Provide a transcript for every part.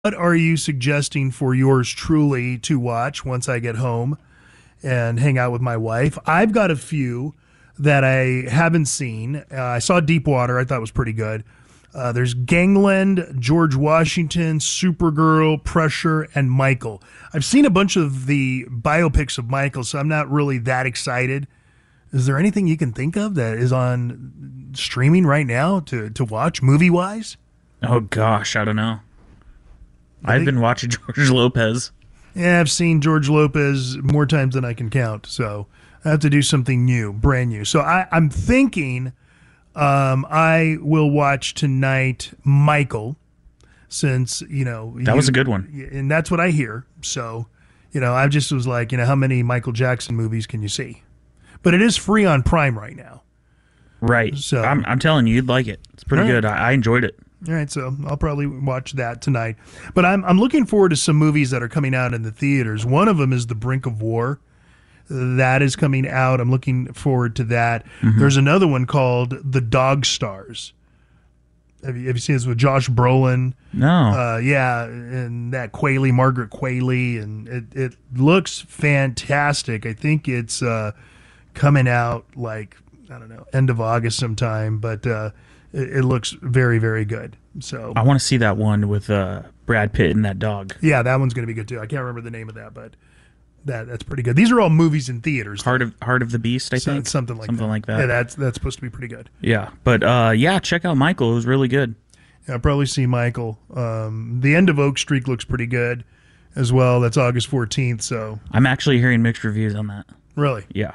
What are you suggesting for yours truly to watch once I get home and hang out with my wife? I've got a few that I haven't seen. I saw Deepwater. I thought it was pretty good. There's Gangland, George Washington, Supergirl, Pressure, and Michael. I've seen a bunch of the biopics of Michael, so I'm not really that excited. Is there anything you can think of that is on streaming right now to watch movie-wise? Oh, gosh, I don't know. I've been watching George Lopez. Yeah, I've seen George Lopez more times than I can count, so I have to do something new, brand new. So I'm thinking I will watch tonight Michael, since, That was a good one. And that's what I hear. So, I just was like, how many Michael Jackson movies can you see? But it is free on Prime right now. Right. So I'm telling you, you'd like it. It's pretty good. I enjoyed it. All right, so I'll probably watch that tonight. But I'm looking forward to some movies that are coming out in the theaters. One of them is The Brink of War. That is coming out. I'm looking forward to that. Mm-hmm. There's another one called The Dog Stars. Have you seen this with Josh Brolin? No. Yeah, and that Margaret Qualley, and it looks fantastic. I think it's coming out end of August sometime, but it looks very, very good. So I want to see that one with Brad Pitt and that dog. Yeah, that one's going to be good too. I can't remember the name of that, but that's pretty good. These are all movies in theaters. Heart of the Beast, I think. Something like that. Yeah, that's supposed to be pretty good. Yeah, but check out Michael. It was really good. Yeah, I'll probably see Michael. The End of Oak Street looks pretty good as well. That's August 14th. So I'm actually hearing mixed reviews on that. Really? Yeah.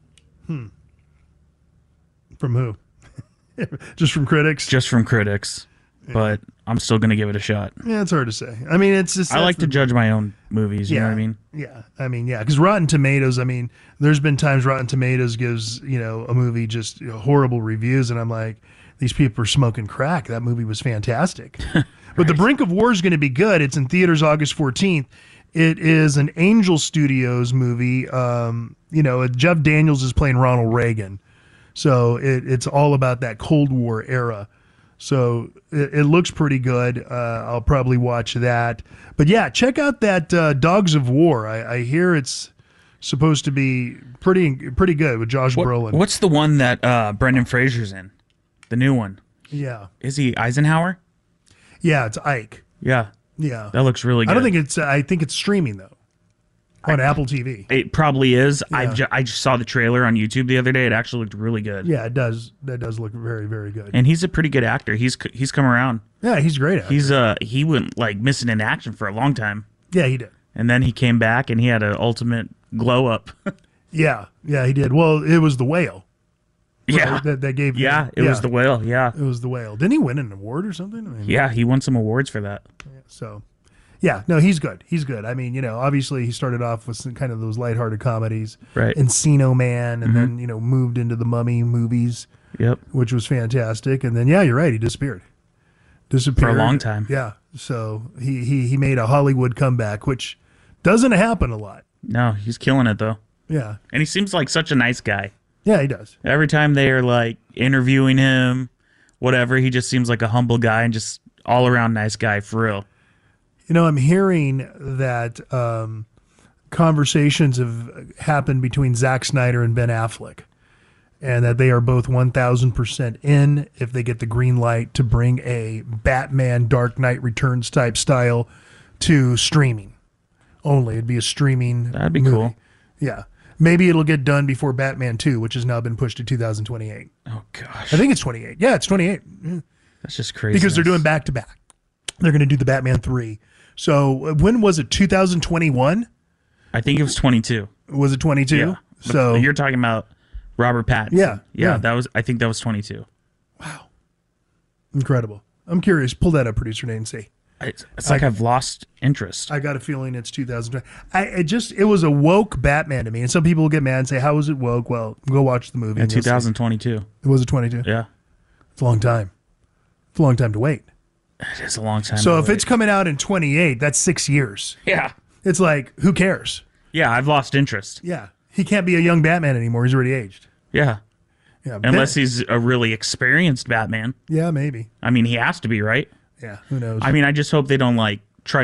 From who? Just from critics? Just from critics. Yeah. But I'm still going to give it a shot. Yeah, it's hard to say. I mean, it's just... I like to judge my own movies, you know what I mean? Yeah. I mean, yeah, because Rotten Tomatoes, there's been times Rotten Tomatoes gives, a movie just horrible reviews, and I'm like, these people are smoking crack. That movie was fantastic. Right. But The Brink of War is going to be good. It's in theaters August 14th. It is an Angel Studios movie. Jeff Daniels is playing Ronald Reagan. So it's all about that Cold War era. So it looks pretty good. I'll probably watch that. But yeah, check out that Dogs of War. I hear it's supposed to be pretty good with Josh Brolin. What's the one that Brendan Fraser's in? The new one. Yeah. Is he Eisenhower? Yeah, it's Ike. Yeah. Yeah. That looks really good. I think it's streaming though. On Apple TV. It probably is. Yeah. I just saw the trailer on YouTube the other day. It actually looked really good. Yeah, it does. That does look very, very good. And he's a pretty good actor. He's come around. Yeah, he's a great actor. He went missing in action for a long time. Yeah, he did. And then he came back and he had an ultimate glow up. Yeah, he did. Well, it was The Whale. Yeah. Right? That gave it was The Whale, yeah. It was The Whale. Didn't he win an award or something? Yeah, he won some awards for that. Yeah, so... Yeah, no, he's good. He's good. Obviously he started off with some kind of those lighthearted comedies. Right. Encino Man, and then, moved into the Mummy movies. Yep. Which was fantastic. And then, yeah, you're right, he disappeared. For a long time. Yeah. So he made a Hollywood comeback, which doesn't happen a lot. No, he's killing it, though. Yeah. And he seems like such a nice guy. Yeah, he does. Every time they are, interviewing him, whatever, he just seems like a humble guy and just all-around nice guy, for real. I'm hearing that conversations have happened between Zack Snyder and Ben Affleck, and that they are both 1,000% in if they get the green light to bring a Batman Dark Knight Returns type style to streaming only. It'd be a streaming That'd be movie. Cool. Yeah. Maybe it'll get done before Batman 2, which has now been pushed to 2028. Oh, gosh. I think it's 28. Yeah, it's 28. Yeah. That's just crazy. Because they're doing back-to-back. They're going to do the Batman 3. So when was it? 2021? I think it was 22. Was it 22? Yeah. So you're talking about Robert Pattinson. Yeah. I think that was 22. Wow. Incredible. I'm curious. Pull that up, producer Nate, and see. It's like I've lost interest. I got a feeling it's 2020. It was a woke Batman to me. And some people will get mad and say, how was it woke? Well, go watch the movie. Yeah, 2022. It was a 22? Yeah. It's a long time. It's a long time to wait. It is a long time. So if it's coming out in 28, that's 6 years. Yeah. It's like, who cares? Yeah, I've lost interest. Yeah. He can't be a young Batman anymore. He's already aged. Yeah. Yeah. Unless he's a really experienced Batman. Yeah, maybe. I mean, he has to be, right? Yeah, who knows? I mean, I just hope they don't,